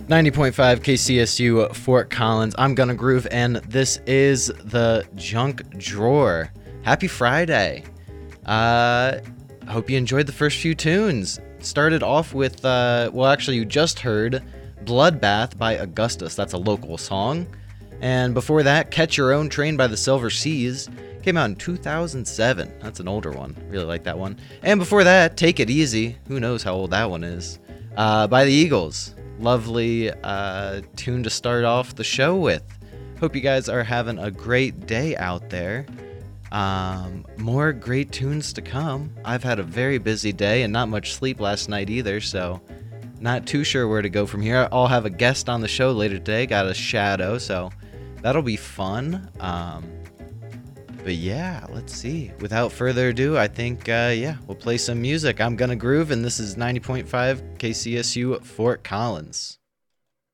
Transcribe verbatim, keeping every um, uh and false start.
ninety point five K C S U Fort Collins. I'm Gonna Groove, and this is the Junk Drawer. Happy Friday. Uh, hope you enjoyed the first few tunes. Started off with, uh, well, actually, you just heard Bloodbath by Augustus. That's a local song. And before that, Catch Your Own Train by the Silver Seas. Came out in two thousand seven. That's an older one. Really like that one. And before that, Take It Easy. Who knows how old that one is. Uh, by the Eagles. Lovely uh, tune to start off the show with. Hope you guys are having a great day out there. Um, more great tunes to come. I've had a very busy day and not much sleep last night either, so not too sure where to go from here. I'll have a guest on the show later today. Got a shadow, so that'll be fun. Um, but yeah, let's see. Without further ado, I think, uh, yeah, we'll play some music. I'm Gonna Groove, and this is ninety point five K C S U Fort Collins.